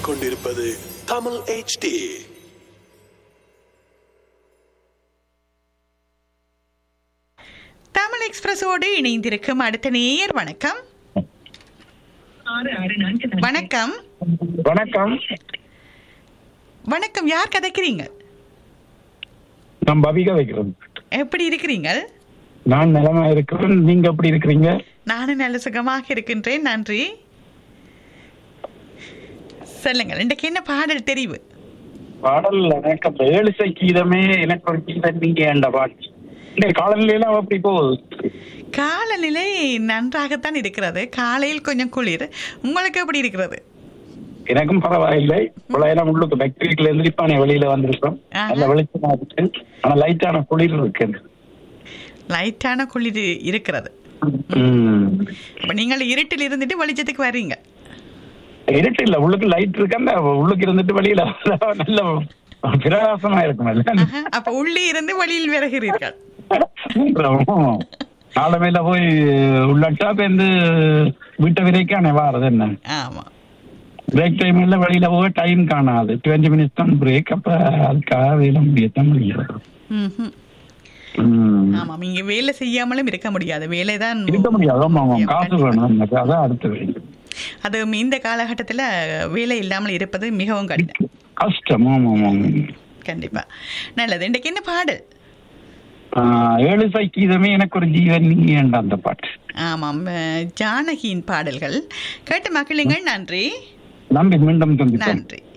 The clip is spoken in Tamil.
கேட்டுக்கொண்டிருப்பது தமிழ் HD. தமிழ் எக்ஸ்பிரஸோடு இணைந்திருக்கும் அடுத்த நேயர். வணக்கம். வணக்கம். வணக்கம். வணக்கம். யார் கதைக்கிறீங்க? நான் பவிகா வைக்கிறேன். எப்படி இருக்கிறீங்க? நான் நலமா இருக்கிறேன். நீங்க எப்படி இருக்கிறீங்க? நானும் நல்ல சுகமாக இருக்கின்றேன், நன்றி. சொல்லுங்கள், இன்றைக்கு என்ன பாடல் தெரிவு? பாடல் எனக்கு அந்த ஏழிசை கீதமே எனக்கு ஒரு கீதம் நீங்க என்ற பாட்டு. இந்த காலநிலையெல்லாம் அப்படி போகுது. காலநிலை நன்றாகத்தான் இருக்கிறது. காலையில் கொஞ்சம் குளிர். உங்களுக்கு எப்படி இருக்கிறது? எனக்கும் பரவாயில்லை. பிள்ளையெல்லாம் உள்ளுக்கு ஃபேக்டரிக்குள்ள எந்திரிப்பானே வெளியில வந்திருக்கோம். நல்ல வெளிச்சமா இருக்கு. ஆனா லைட்டான குளிர் இருக்கு. லைட்டான குளிர் இருக்கிறது. இப்ப நீங்கள் இருட்டில் இருந்துட்டு வெளிச்சத்துக்கு வர்றீங்க. இருட்டு இல்ல, உள்ளுக்கு லைட் இருக்கு. அந்த உள்ளுக்கு இருந்துட்டு வெளியில நல்ல பிரகாசமா இருக்கும். அப்ப உள்ளே இருந்து வெளியில் வருகிறீர்கள். காலமையில போய் உள்ளட்டா பேருந்து வீட்டை வரைக்கும் வாரது என்ன. ஆமா, பிரேக் டைம்ல வெளியில போக டைம் காணாது. 20 minutes தான் பிரேக். அப்ப அதுக்காக வேலை முடியத்தான் முடியாது. ஆமாம், இங்க வேலை செய்யாமலும் இருக்க முடியாது. வேலைதான் இருக்க முடியாது. ஆமா, காசு வேணும். அதான் அடுத்த வேலை. அது இந்த காலகட்டத்துல வேலை இல்லாமல் இருப்பது மிகவும் கஷ்டம். கண்டிப்பா. நல்லது. இன்றைக்கு என்ன பாடல்? ஏழிசை கீதமே எனக்கு ஒரு ஜீவன் நீ என்ற அந்த பாட்டு. ஆமாம், ஜானகியின் பாடல்கள் கேட்டு மக்களுங்கள். நன்றி. நன்றி. மீண்டும் நன்றி.